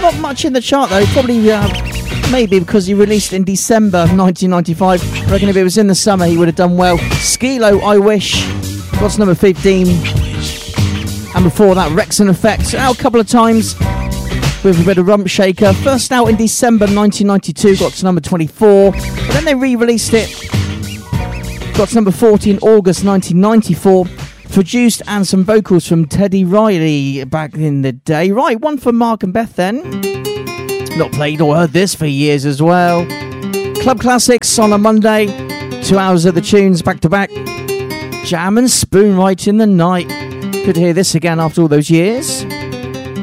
Not much in the chart though, probably maybe because he released in December 1995. I reckon if it was in the summer he would have done well. Skilo, I Wish, got to number 15. And before that, Wrexham Effect, out a couple of times with a bit of Rump Shaker. First out in December 1992, got to number 24. But then they re-released it, got to number 40 in August 1994. Produced and some vocals from Teddy Riley back in the day. Right, one for Mark and Beth then. Not played or heard this for years as well. Club Classics on a Monday. 2 hours of the tunes back to back. Jam and Spoon right in the night. Good to hear this again after all those years.